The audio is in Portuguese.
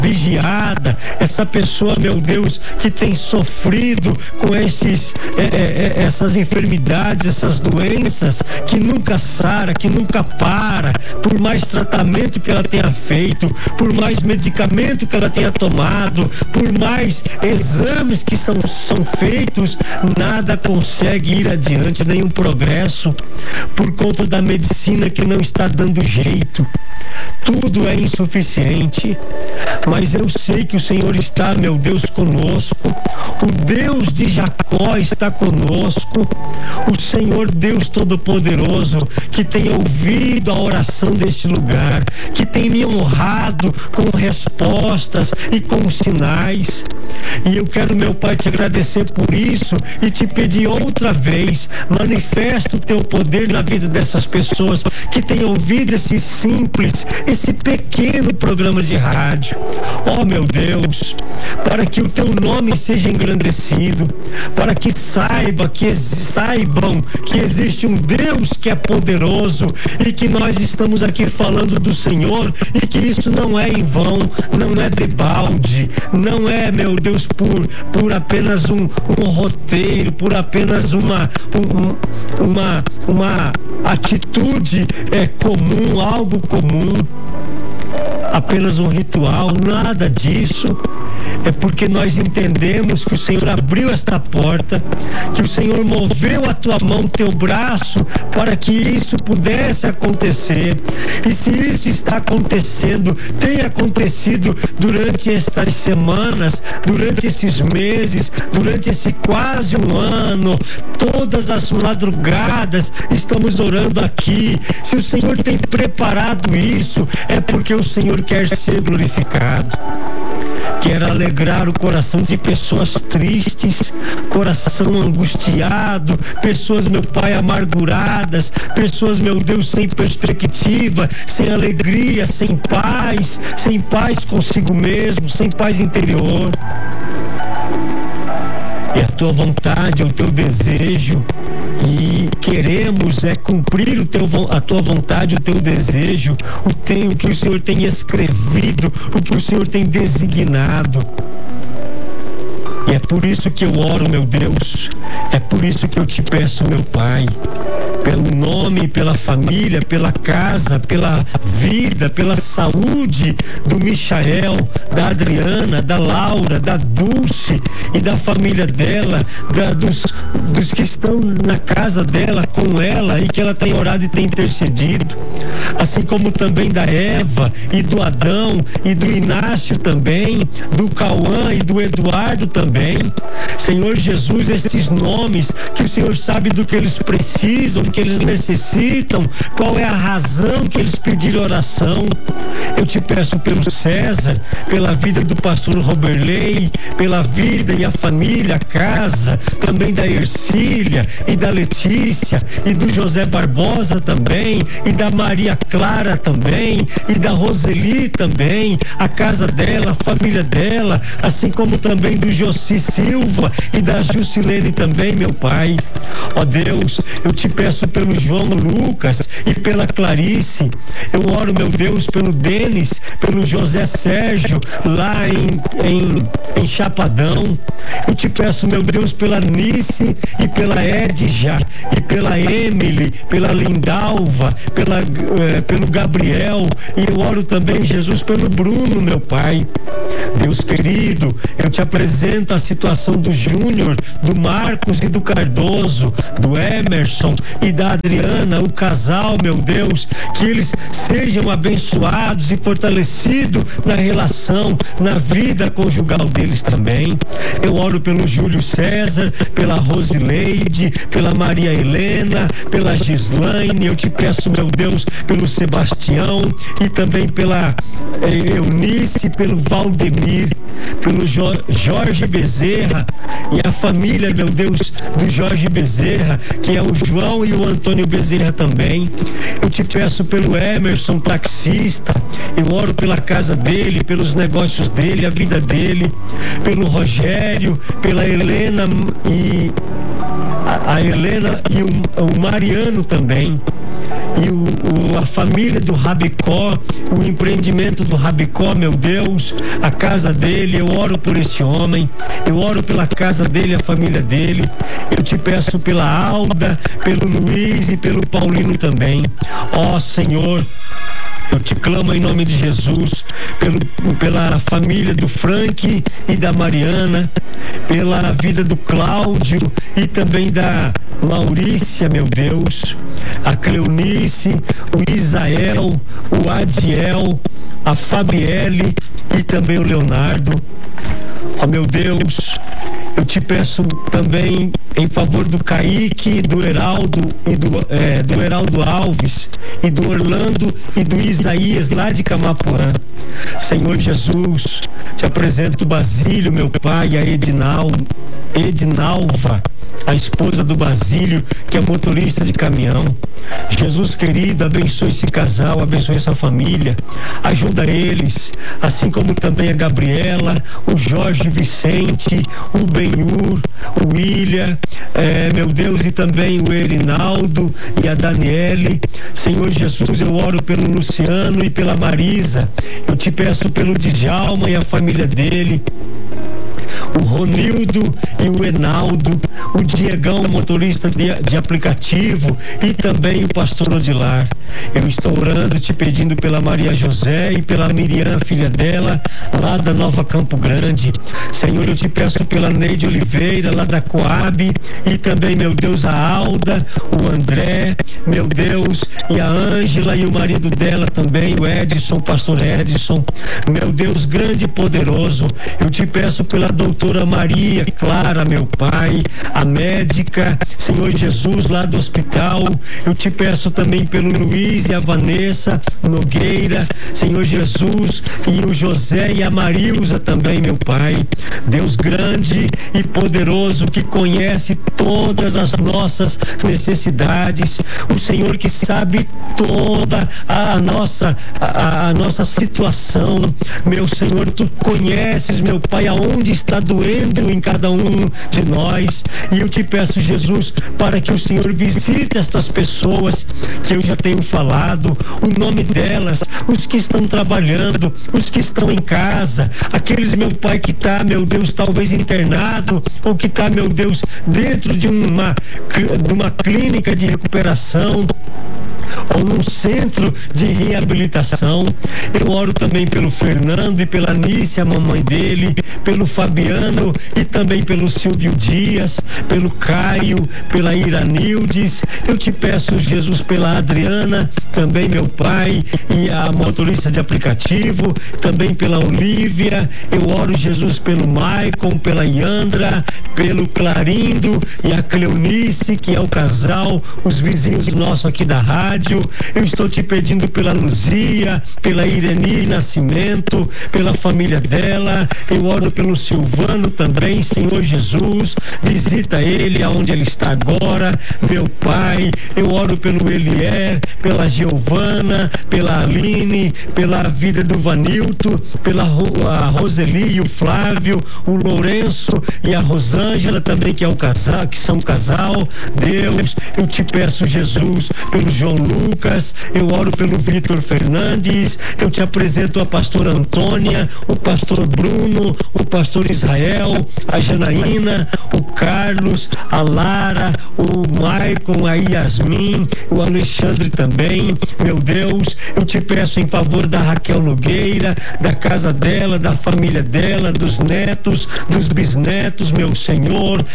vigiada, essa pessoa, meu Deus, que tem sofrido com essas enfermidades, essas doenças, que nunca sara, que nunca para, por mais tratamento que ela tenha feito, por mais medicamento que ela tenha tomado, por mais exames que são feitos, nada consegue ir adiante, nenhum progresso, por conta da medicina que não está dando jeito. Tudo é insuficiente, mas eu sei que o Senhor está, meu Deus, conosco. O Deus de Jacó está conosco. O Senhor Deus Todo-Poderoso, que tem ouvido a oração deste lugar, que tem me honrado com respostas e com sinais. E eu quero, meu Pai, te agradecer por isso e te pedir outra vez, manifesta o teu poder na vida dessas pessoas que têm ouvido esse simples, esse pequeno programa de rádio. Oh, meu Deus, para que o teu nome seja engrandecido, para que saibam que existe um Deus que é poderoso e que nós estamos aqui falando do Senhor e que isso não é em vão, não é debalde, não é, meu Deus, por apenas um roteiro, por apenas uma atitude comum, algo comum, apenas um ritual, nada disso. É porque nós entendemos que o Senhor abriu esta porta, que o Senhor moveu a tua mão, teu braço, para que isso pudesse acontecer. E se isso está acontecendo, tem acontecido durante estas semanas, durante esses meses, durante esse quase um ano, todas as madrugadas estamos orando aqui. Se o Senhor tem preparado isso, é porque o Senhor quer ser glorificado. Quer alegrar o coração de pessoas tristes, coração angustiado, pessoas, meu Pai, amarguradas, pessoas, meu Deus, sem perspectiva, sem alegria, sem paz consigo mesmo, sem paz interior. É a tua vontade, é o teu desejo, e queremos cumprir a tua vontade, o teu desejo, o que o Senhor tem escrevido, o que o Senhor tem designado. E é por isso que eu oro, meu Deus, é por isso que eu te peço, meu Pai, pelo nome, pela família, pela casa, pela vida, pela saúde do Michael, da Adriana, da Laura, da Dulce e da família dela, dos que estão na casa dela, com ela, e que ela tem orado e tem intercedido, assim como também da Eva e do Adão e do Inácio também, do Cauã e do Eduardo também. Senhor Jesus, esses nomes que o Senhor sabe do que eles precisam, do que eles necessitam, qual é a razão que eles pediram oração. Eu te peço pelo César, pela vida do pastor Roberley, pela vida e a família, a casa, também da Ercília e da Letícia e do José Barbosa também, e da Maria Clara também, e da Roseli também, a casa dela, a família dela, assim como também do José Silva e da Jusilene também, meu Pai. Ó Deus, eu te peço pelo João Lucas e pela Clarice. Eu oro, meu Deus, pelo Denis, pelo José Sérgio, lá em Chapadão. Eu te peço, meu Deus, pela Nice e pela Edja, e pela Emily, pela Lindalva, pelo Gabriel. E eu oro também, Jesus, pelo Bruno, meu Pai. Deus querido, eu te apresento a situação do Júnior, do Marcos e do Cardoso, do Emerson e da Adriana, o casal, meu Deus, que eles sejam abençoados e fortalecidos na relação, na vida conjugal deles também. Eu oro pelo Júlio César, pela Rosileide, pela Maria Helena, pela Gislaine. Eu te peço, meu Deus, pelo Sebastião e também pela Eunice, pelo Valdemir, pelo Jorge Bezerra e a família, meu Deus, do Jorge Bezerra, que é o João e o Antônio Bezerra também. Eu te peço pelo Emerson, taxista. Eu oro pela casa dele, pelos negócios dele, a vida dele, pelo Rogério, pela Helena e a Helena e o Mariano também. e a família do Rabicó, o empreendimento do Rabicó, meu Deus, a casa dele. Eu oro por esse homem, eu oro pela casa dele, a família dele. Eu te peço pela Alda, pelo Luiz e pelo Paulino também. Ó Senhor, eu te clamo em nome de Jesus, pela família do Frank e da Mariana, pela vida do Cláudio e também da Maurícia, meu Deus, a Cleonice, o Isael, o Adiel, a Fabielle e também o Leonardo. Ó meu Deus, eu te peço também em favor do Kaique, do Heraldo e do Heraldo Alves e do Orlando e do Isaías lá de Camapuã. Senhor Jesus, te apresento o Basílio, meu pai, e a Edinalva, a esposa do Basílio, que é motorista de caminhão. Jesus querido, abençoe esse casal, abençoe essa família, ajuda eles, assim como também a Gabriela, o Jorge Vicente, o Benhur, o William, meu Deus, e também o Erinaldo e a Daniele. Senhor Jesus, eu oro pelo Luciano e pela Marisa, eu te peço pelo Djalma e a família dele, o Ronildo e o Enaldo, o Diegão, motorista de aplicativo, e também o pastor Odilar. Eu estou orando, te pedindo pela Maria José e pela Miriam, filha dela, lá da Nova Campo Grande. Senhor, eu te peço pela Neide Oliveira, lá da Coab, e também, meu Deus, a Alda, o André, meu Deus, e a Ângela e o marido dela também, o Edson, o pastor Edson. Meu Deus, grande e poderoso, eu te peço pela doutora Maria Clara, meu pai, a médica, Senhor Jesus, lá do hospital. Eu te peço também pelo Luiz e a Vanessa Nogueira, Senhor Jesus, e o José e a Marilza também, meu pai. Deus grande e poderoso, que conhece todas as nossas necessidades, o Senhor que sabe toda a nossa situação, meu Senhor, tu conheces, meu pai, aonde está doendo em cada um de nós, e eu te peço, Jesus, para que o Senhor visite estas pessoas que eu já tenho falado, o nome delas, os que estão trabalhando, os que estão em casa, aqueles, meu pai, que está, meu Deus, talvez internado, ou que está, meu Deus, dentro de uma clínica de recuperação, ou num centro de reabilitação. Eu oro também pelo Fernando e pela Nícia, a mamãe dele, pelo Fabiano e também pelo Silvio Dias, pelo Caio, pela Iranildes. Eu te peço, Jesus, pela Adriana, também, meu pai, e a motorista de aplicativo, também pela Olívia. Eu oro, Jesus, pelo Maicon, pela Yandra, pelo Clarindo e a Cleonice, que é o casal, os vizinhos nossos aqui da rádio. Eu estou te pedindo pela Luzia, pela Ireni Nascimento, pela família dela. Eu oro pelo Silvano também, Senhor Jesus, visita ele aonde ele está agora, meu pai. Eu oro pelo Elier, pela Giovana, pela Aline, pela vida do Vanilto, pela a Roseli e o Flávio, o Lourenço e a Rosângela também, que é o casal, que são um casal. Deus, eu te peço, Jesus, pelo João Lucas, eu oro pelo Vitor Fernandes, eu te apresento a pastora Antônia, o pastor Bruno, o pastor Israel, a Janaína, o Carlos, a Lara, o Maicon, a Yasmin, o Alexandre também. Meu Deus, eu te peço em favor da Raquel Nogueira, da casa dela, da família dela, dos netos, dos bisnetos, meu Senhor.